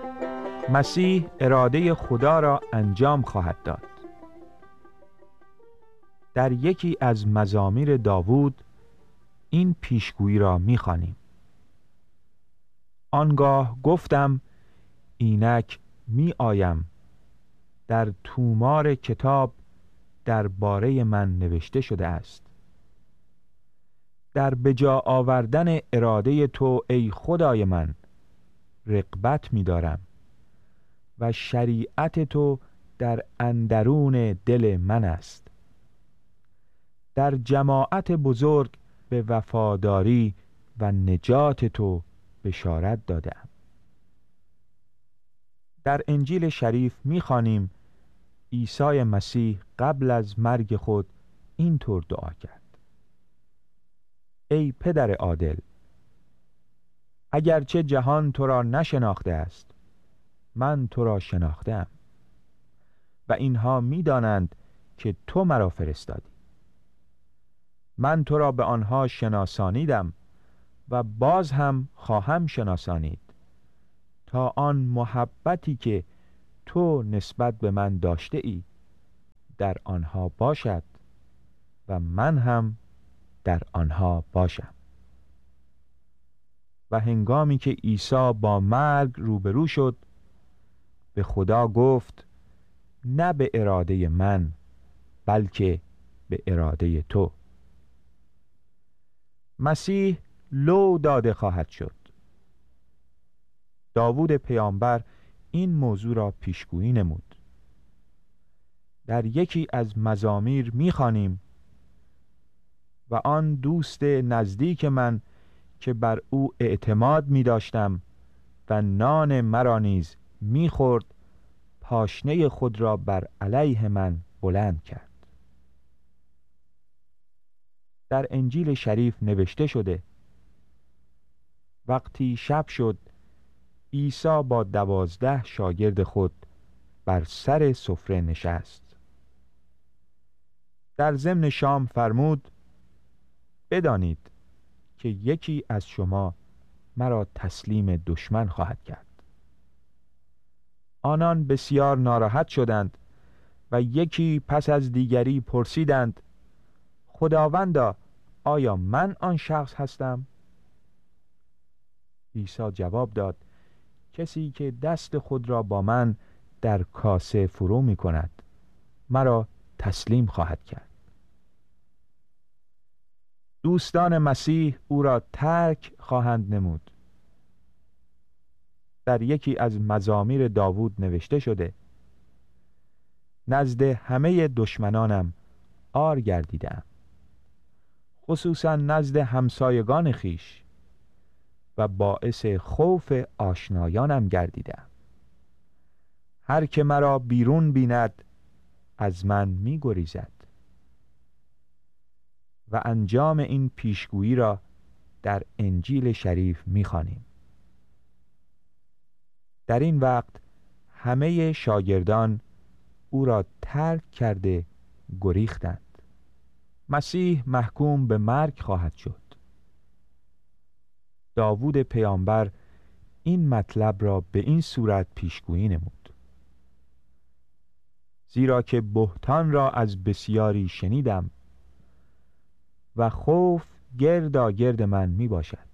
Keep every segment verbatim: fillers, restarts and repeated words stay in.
مسیح اراده خدا را انجام خواهد داد. در یکی از مزامیر داوود این پیشگویی را می‌خوانیم: آنگاه گفتم اینک می آیم، در تومار کتاب درباره من نوشته شده است. در بجا آوردن اراده تو ای خدای من رغبت می دارم و شریعت تو در اندرون دل من است. در جماعت بزرگ به وفاداری و نجات تو بشارت دادم. در انجیل شریف می‌خوانیم عیسی مسیح قبل از مرگ خود اینطور دعا کرد: ای پدر عادل، اگرچه جهان تو را نشناخته است، من تو را شناختم و اینها می‌دانند که تو مرا فرستادی. من تو را به آنها شناسانیدم و باز هم خواهم شناسانید، تا آن محبتی که تو نسبت به من داشته ای در آنها باشد و من هم در آنها باشم. و هنگامی که عیسی با مرگ روبرو شد، به خدا گفت: نه به اراده من بلکه به اراده تو. مسیح لو داده خواهد شد. داوود پیامبر این موضوع را پیشگویی نمود. در یکی از مزامیر می‌خوانیم: و آن دوست نزدیک من که بر او اعتماد می‌داشتم و نان مرا نیز می‌خورد، پاشنه خود را بر علیه من بلند کرد. در انجیل شریف نوشته شده: وقتی شب شد، عیسی با دوازده شاگرد خود بر سر سفره نشست. در ضمن شام فرمود: بدانید که یکی از شما مرا تسلیم دشمن خواهد کرد. آنان بسیار ناراحت شدند و یکی پس از دیگری پرسیدند: خداوندا، آیا من آن شخص هستم؟ عیسی جواب داد: کسی که دست خود را با من در کاسه فرو می کند مرا تسلیم خواهد کرد. دوستان مسیح او را ترک خواهند نمود. در یکی از مزامیر داوود نوشته شده: نزد همه دشمنانم عار گردیدم، خصوصا نزد همسایگان خیش، و باعث خوف آشنایانم گردیدم. هر که مرا بیرون بیند از من می گریزد. و انجام این پیشگویی را در انجیل شریف می خوانیم. در این وقت همه شاگردان او را ترک کرده گریختند. مسیح محکوم به مرگ خواهد شد. داوود پیامبر این مطلب را به این صورت پیشگویی نمود: زیرا که بهتان را از بسیاری شنیدم و خوف گردا گرد من می باشد،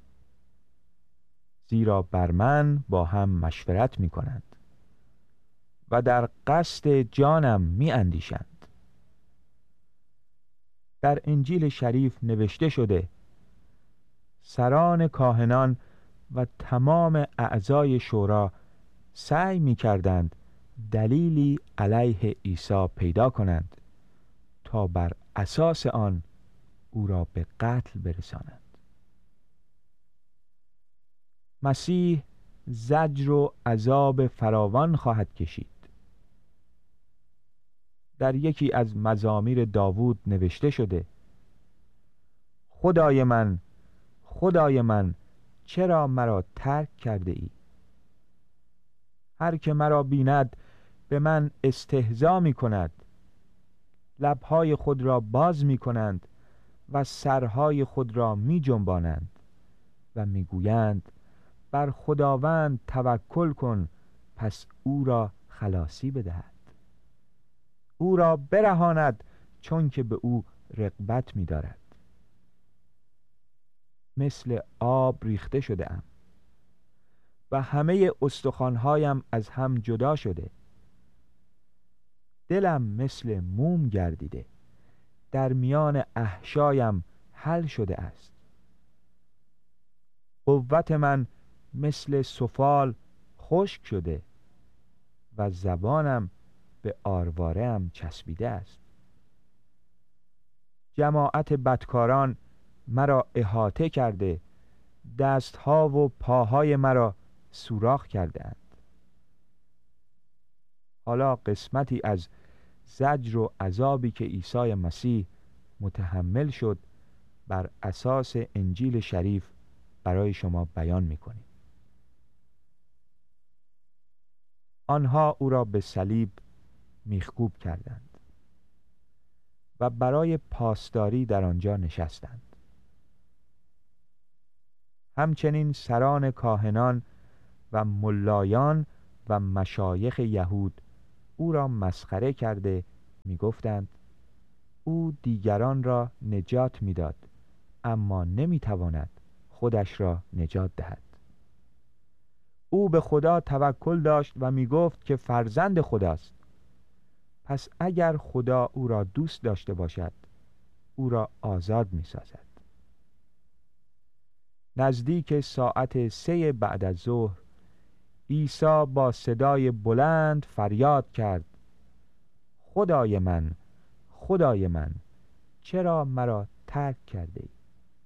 زیرا بر من با هم مشورت می کنند و در قصد جانم می اندیشند. در انجیل شریف نوشته شده: سران کاهنان و تمام اعضای شورا سعی می کردند دلیلی علیه عیسی پیدا کنند تا بر اساس آن او را به قتل برسانند. مسیح زجر و عذاب فراوان خواهد کشید. در یکی از مزامیر داوود نوشته شده: خدای من، خدای من، چرا مرا ترک کرده ای؟ هر که مرا بیند به من استهزا می کند، لبهای خود را باز می کنند و سرهای خود را می جنبانند و می گویند بر خداوند توکل کن، پس او را خلاصی بدهد. او را برهاند، چون که به او رغبت می دارد. مثل آب ریخته شده ام و همه استخوان‌هایم از هم جدا شده. دلم مثل موم گردیده، در میان احشایم حل شده است. قوت من مثل سفال خشک شده و زبانم به آرواره‌ام چسبیده است. جماعت بدکاران مرا احاطه کرده، دستها و پاهای مرا سوراخ کردند. حالا قسمتی از زجر و عذابی که عیسی مسیح متحمل شد بر اساس انجیل شریف برای شما بیان می‌کنیم. آنها او را به صلیب میخکوب کردند و برای پاسداری در آنجا نشستند. همچنین سران کاهنان و ملایان و مشایخ یهود او را مسخره کرده میگفتند او دیگران را نجات میداد، اما نمیتواند خودش را نجات دهد. او به خدا توکل داشت و میگفت که فرزند خداست. پس اگر خدا او را دوست داشته باشد، او را آزاد میسازد. نزدیک ساعت سه بعد از ظهر عیسی با صدای بلند فریاد کرد: خدای من، خدای من، چرا مرا ترک کرده ای؟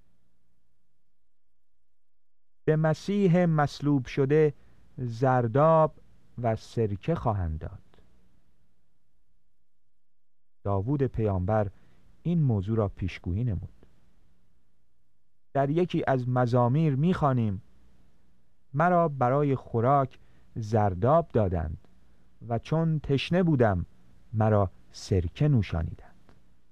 به مسیح مصلوب شده زرداب و سرکه خواهند داد. داوود پیامبر این موضوع را پیشگویی نمود. در یکی از مزامیر می‌خوانیم: مرا برای خوراک زرداب دادند و چون تشنه بودم مرا سرکه نوشانیدند.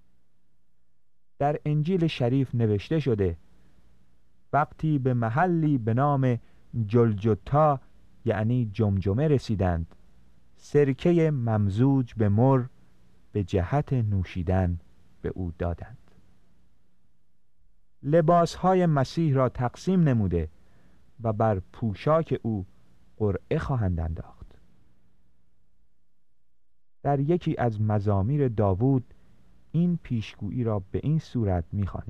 در انجیل شریف نوشته شده: وقتی به محلی به نام جلجتا یعنی جمجمه رسیدند، سرکه ممزوج به مر به جهت نوشیدن به او دادند. لباسهای مسیح را تقسیم نموده و بر پوشاک او قرعه خواهند انداخت. در یکی از مزامیر داوود این پیشگویی را به این صورت می‌خوانیم: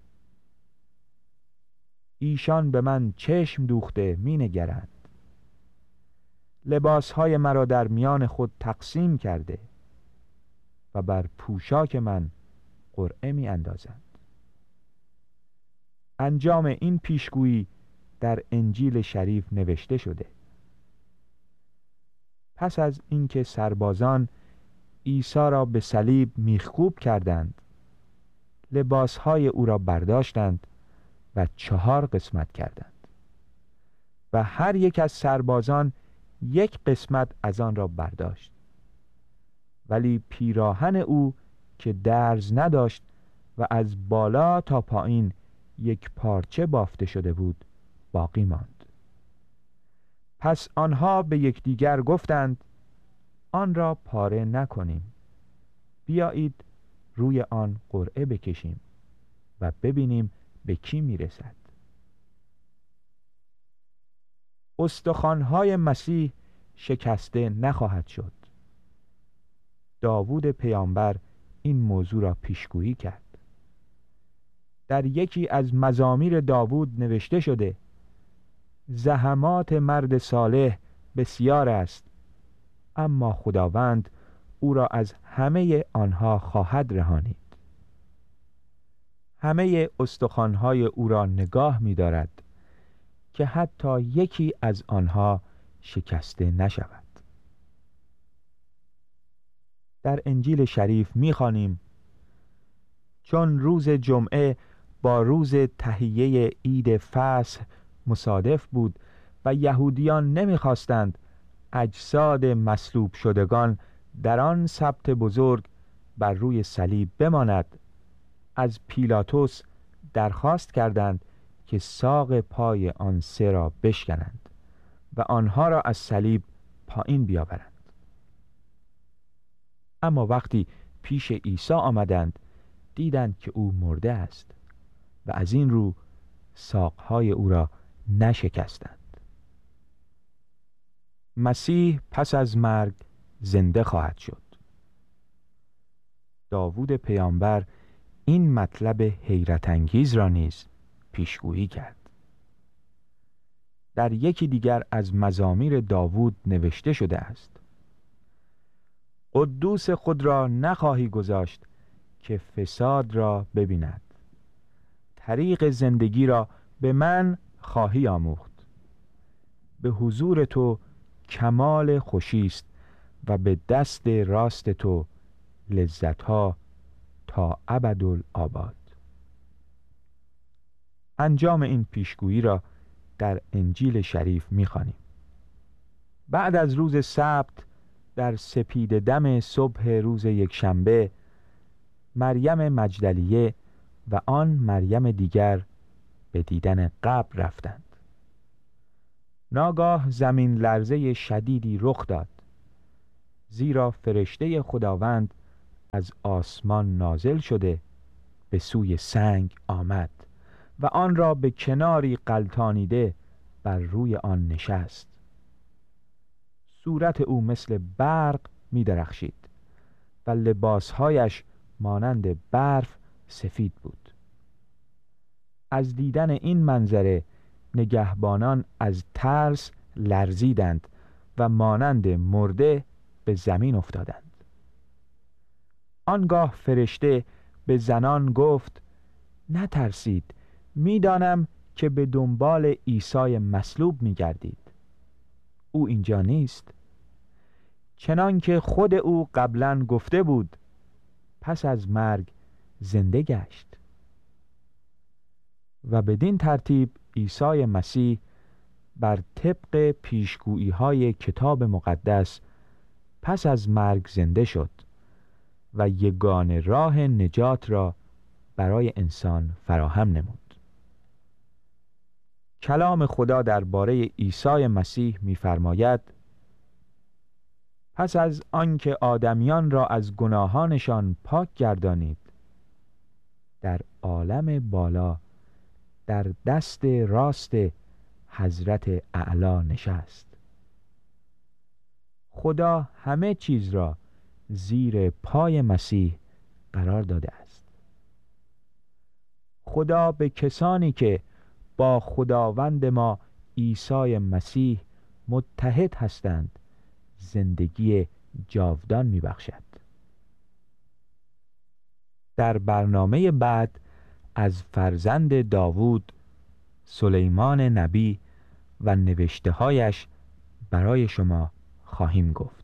ایشان به من چشم دوخته می نگرند، لباسهای مرا در میان خود تقسیم کرده و بر پوشاک من قرعه می اندازند. انجام این پیشگویی در انجیل شریف نوشته شده. پس از اینکه سربازان عیسی را به صلیب میخکوب کردند، لباسهای او را برداشتند و چهار قسمت کردند و هر یک از سربازان یک قسمت از آن را برداشت، ولی پیراهن او که درز نداشت و از بالا تا پایین یک پارچه بافته شده بود باقی ماند. پس آنها به یکدیگر گفتند: آن را پاره نکنیم، بیایید روی آن قرعه بکشیم و ببینیم به کی میرسد. استخوان‌های مسیح شکسته نخواهد شد. داوود پیامبر این موضوع را پیشگویی کرد. در یکی از مزامیر داوود نوشته شده: زحمات مرد صالح بسیار است، اما خداوند او را از همه آنها خواهد رهانید. همه استخوان‌های او را نگاه می‌دارد که حتی یکی از آنها شکسته نشود. در انجیل شریف می‌خوانیم: چون روز جمعه با روز تهیه عید فصح مصادف بود و یهودیان نمی‌خواستند اجساد مصلوب شدگان در آن سبت بزرگ بر روی صلیب بماند، از پیلاطس درخواست کردند که ساق پای آن سه را بشکنند و آنها را از صلیب پایین بیاورند. اما وقتی پیش عیسی آمدند دیدند که او مرده است و از این رو ساقهای او را نشکستند. مسیح پس از مرگ زنده خواهد شد. داوود پیامبر این مطلب حیرت انگیز را نیز پیشگویی کرد. در یکی دیگر از مزامیر داوود نوشته شده است: قدوس خود را نخواهی گذاشت که فساد را ببیند، طریق زندگی را به من خواهی آموخت. به حضور تو کمال خوشی است و به دست راست تو لذتها تا ابدالآباد. انجام این پیشگویی را در انجیل شریف می‌خوانیم. بعد از روز سبت در سپید دم صبح روز یکشنبه، مریم مجدلیه و آن مریم دیگر به دیدن قبر رفتند. ناگاه زمین لرزه شدیدی رخ داد، زیرا فرشته خداوند از آسمان نازل شده به سوی سنگ آمد و آن را به کناری غلتانیده بر روی آن نشست. صورت او مثل برق می درخشید و لباسهایش مانند برف سفید بود. از دیدن این منظره نگهبانان از ترس لرزیدند و مانند مرده به زمین افتادند. آنگاه فرشته به زنان گفت: نترسید، میدانم که به دنبال عیسی مصلوب می‌گردید. او اینجا نیست، چنان که خود او قبلا گفته بود پس از مرگ زنده گشت. و بدین ترتیب عیسی مسیح بر طبق پیشگویی‌های کتاب مقدس پس از مرگ زنده شد و یگانه راه نجات را برای انسان فراهم نمود. کلام خدا درباره عیسی مسیح می‌فرماید: پس از آنکه آدمیان را از گناهانشان پاک گردانید، در عالم بالا در دست راست حضرت اعلی نشست. خدا همه چیز را زیر پای مسیح قرار داده است. خدا به کسانی که با خداوند ما عیسی مسیح متحد هستند زندگی جاودان میبخشد. در برنامه بعد از فرزند داوود، سلیمان نبی و نوشته‌هایش برای شما خواهیم گفت.